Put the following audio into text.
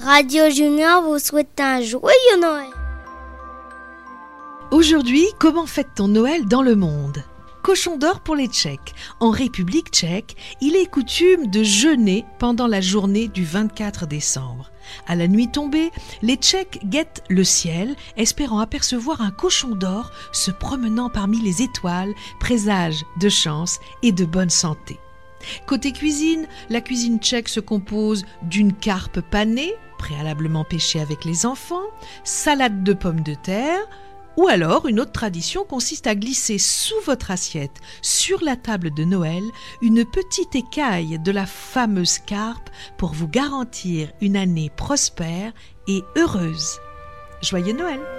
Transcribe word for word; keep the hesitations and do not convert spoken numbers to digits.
Radio Junior vous souhaite un joyeux Noël. Aujourd'hui, comment fête-t-on Noël dans le monde ? Cochon d'or pour les Tchèques. En République tchèque, il est coutume de jeûner pendant la journée du vingt-quatre décembre. À la nuit tombée, les Tchèques guettent le ciel, espérant apercevoir un cochon d'or se promenant parmi les étoiles, présage de chance et de bonne santé. Côté cuisine, la cuisine tchèque se compose d'une carpe panée, préalablement pêchée avec les enfants, salade de pommes de terre, ou alors une autre tradition consiste à glisser sous votre assiette, sur la table de Noël, une petite écaille de la fameuse carpe pour vous garantir une année prospère et heureuse. Joyeux Noël!